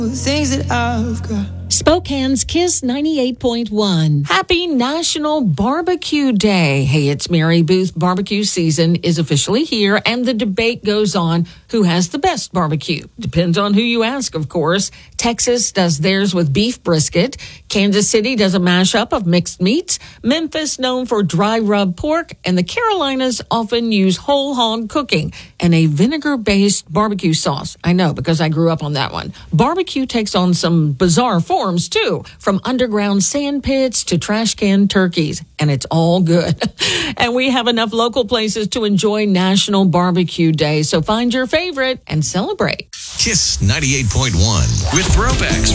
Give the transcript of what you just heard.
things that I've got. Spokane's Kiss 98.1. Happy National Barbecue Day. Hey, it's Mary Booth. Barbecue season is officially here, and the debate goes on who has the best barbecue. Depends on who you ask, of course. Texas does theirs with beef brisket. Kansas City does a mashup of mixed meats. Memphis known for dry rub pork, and the Carolinas often use whole hog cooking and a vinegar-based barbecue sauce. I know, because I grew up on that one. Barbecue takes on some bizarre forms, too, from underground sand pits to trash can turkeys, and it's all good. And we have enough local places to enjoy National Barbecue Day, so find your favorite and celebrate. Kiss 98.1 with Throwbacks.